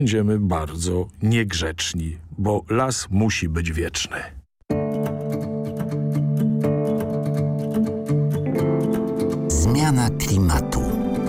Będziemy bardzo niegrzeczni, bo las musi być wieczny. Zmiana klimatu.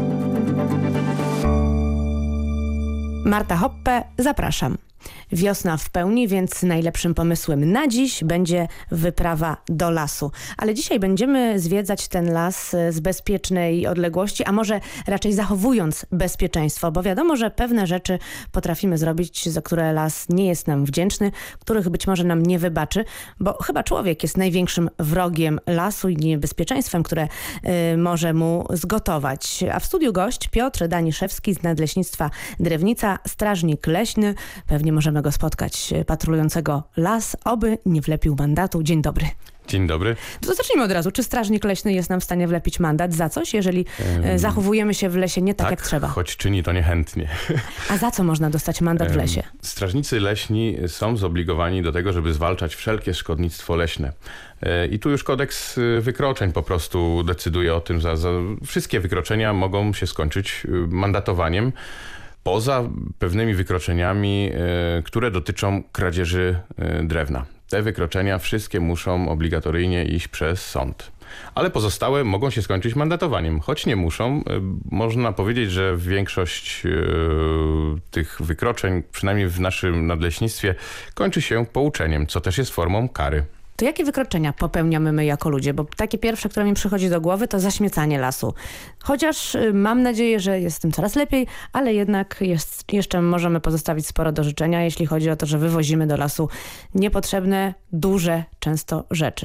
Marta Hoppe, zapraszam. Wiosna w pełni, więc najlepszym pomysłem na dziś będzie wyprawa do lasu. Ale dzisiaj będziemy zwiedzać ten las z bezpiecznej odległości, a może raczej zachowując bezpieczeństwo, bo wiadomo, że pewne rzeczy potrafimy zrobić, za które las nie jest nam wdzięczny, których być może nam nie wybaczy, bo chyba człowiek jest największym wrogiem lasu i niebezpieczeństwem, które może mu zgotować. A w studiu gość Piotr Daniszewski z Nadleśnictwa Drewnica, strażnik leśny. Pewnie możemy go spotkać patrolującego las, oby nie wlepił mandatu. Dzień dobry. Dzień dobry. To zacznijmy od razu. Czy strażnik leśny jest nam w stanie wlepić mandat za coś, jeżeli zachowujemy się w lesie nie tak jak trzeba? Choć czyni to niechętnie. A za co można dostać mandat w lesie? Strażnicy leśni są zobligowani do tego, żeby zwalczać wszelkie szkodnictwo leśne. I tu już kodeks wykroczeń po prostu decyduje o tym. Za wszystkie wykroczenia mogą się skończyć mandatowaniem. Poza pewnymi wykroczeniami, które dotyczą kradzieży drewna. Te wykroczenia wszystkie muszą obligatoryjnie iść przez sąd. Ale pozostałe mogą się skończyć mandatowaniem, choć nie muszą. Można powiedzieć, że większość tych wykroczeń, przynajmniej w naszym nadleśnictwie, kończy się pouczeniem, co też jest formą kary. To jakie wykroczenia popełniamy my jako ludzie? Bo takie pierwsze, które mi przychodzi do głowy, to zaśmiecanie lasu. Chociaż mam nadzieję, że jest z tym coraz lepiej, ale jednak jeszcze możemy pozostawić sporo do życzenia, jeśli chodzi o to, że wywozimy do lasu niepotrzebne, duże często rzeczy.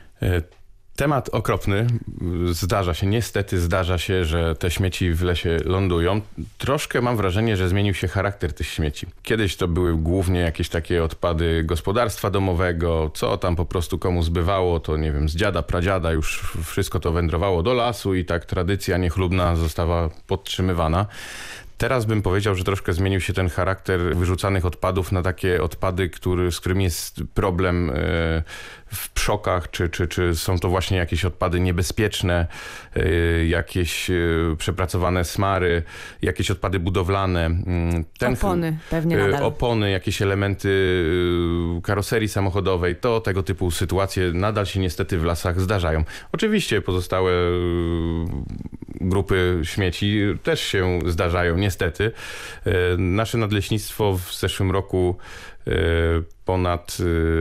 Temat okropny. Niestety zdarza się, że te śmieci w lesie lądują. Troszkę mam wrażenie, że zmienił się charakter tych śmieci. Kiedyś to były głównie jakieś takie odpady gospodarstwa domowego, co tam po prostu komu zbywało, to nie wiem, z dziada, pradziada już wszystko to wędrowało do lasu i tak tradycja niechlubna została podtrzymywana. Teraz bym powiedział, że troszkę zmienił się ten charakter wyrzucanych odpadów na takie odpady, z którymi jest problem w przokach, czy są to właśnie jakieś odpady niebezpieczne, jakieś przepracowane smary, jakieś odpady budowlane. Opony pewnie nadal. Opony, jakieś elementy karoserii samochodowej, tego typu sytuacje nadal się niestety w lasach zdarzają. Oczywiście pozostałe grupy śmieci też się zdarzają, niestety. Nasze nadleśnictwo w zeszłym roku ponad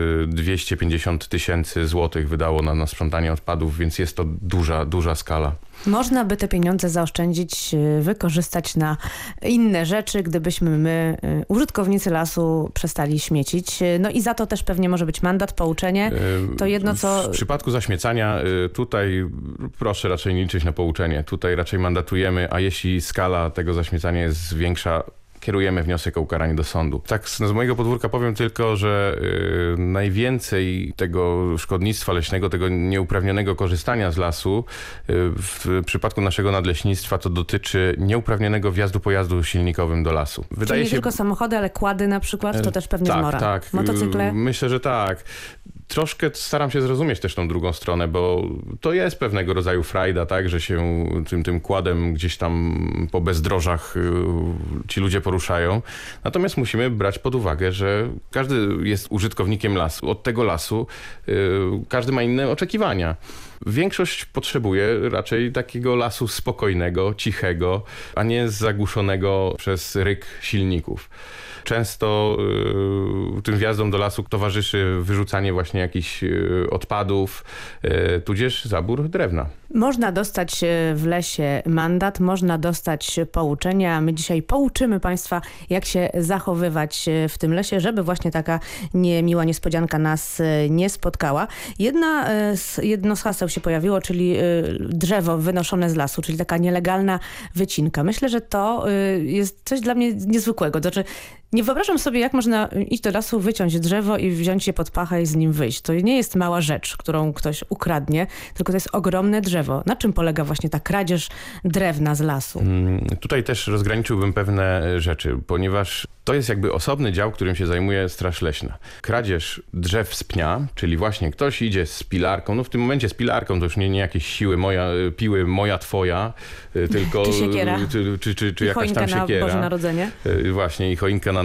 250 000 złotych wydało na sprzątanie odpadów, więc jest to duża skala. Można by te pieniądze zaoszczędzić, wykorzystać na inne rzeczy, gdybyśmy my, użytkownicy lasu, przestali śmiecić. No i za to też pewnie może być mandat, pouczenie. To jedno co... W przypadku zaśmiecania tutaj proszę raczej nie liczyć na pouczenie. Tutaj raczej mandatujemy, a jeśli skala tego zaśmiecania jest większa, kierujemy wniosek o ukaranie do sądu. Tak z mojego podwórka powiem tylko, że najwięcej tego szkodnictwa leśnego, tego nieuprawnionego korzystania z lasu w przypadku naszego nadleśnictwa to dotyczy nieuprawnionego wjazdu pojazdu silnikowym do lasu. Czyli nie tylko samochody, ale kłady na przykład, to też pewnie zmora. Tak. Motocykle? Myślę, że tak. Troszkę staram się zrozumieć też tą drugą stronę, bo to jest pewnego rodzaju frajda, tak, że się tym kładem gdzieś tam po bezdrożach ci ludzie poruszają. Natomiast musimy brać pod uwagę, że każdy jest użytkownikiem lasu. Od tego lasu każdy ma inne oczekiwania. Większość potrzebuje raczej takiego lasu spokojnego, cichego, a nie zagłuszonego przez ryk silników. Często tym wjazdom do lasu towarzyszy wyrzucanie właśnie jakichś odpadów, tudzież zabór drewna. Można dostać w lesie mandat, można dostać pouczenie, a my dzisiaj pouczymy Państwa, jak się zachowywać w tym lesie, żeby właśnie taka niemiła niespodzianka nas nie spotkała. Jedno z haseł się pojawiło, czyli drzewo wynoszone z lasu, czyli taka nielegalna wycinka. Myślę, że to jest coś dla mnie niezwykłego. Znaczy, nie wyobrażam sobie, jak można iść do lasu, wyciąć drzewo i wziąć je pod pachę i z nim wyjść. To nie jest mała rzecz, którą ktoś ukradnie, tylko to jest ogromne drzewo. Na czym polega właśnie ta kradzież drewna z lasu? Tutaj też rozgraniczyłbym pewne rzeczy, ponieważ To jest jakby osobny dział, którym się zajmuje Straż Leśna. Kradzież drzew z pnia, czyli właśnie ktoś idzie z pilarką, no w tym momencie z pilarką to już nie jakieś siły piły moja, twoja, tylko... Czy siekiera. Czy jakaś tam choinkę na siekiera. Boże Narodzenie. Właśnie i choinka na